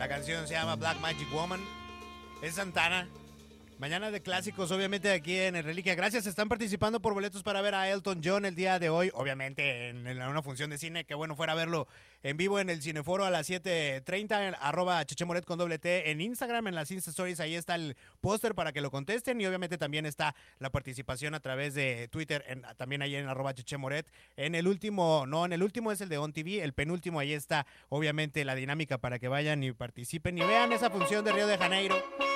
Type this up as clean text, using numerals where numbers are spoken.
La canción se llama Black Magic Woman. Es Santana. Mañana de clásicos, obviamente, aquí en el Reliquia. Gracias, están participando por boletos para ver a Elton John el día de hoy. Obviamente, en una función de cine. Que bueno fuera verlo en vivo en el Cineforo a las 7:30. @chechemoret con doble T en Instagram, en las Insta Stories. Ahí está el póster para que lo contesten. Y obviamente también está la participación a través de Twitter, también ahí en @chechemoret. En el último es el de On TV. El penúltimo, ahí está, obviamente, la dinámica para que vayan y participen y vean esa función de Río de Janeiro.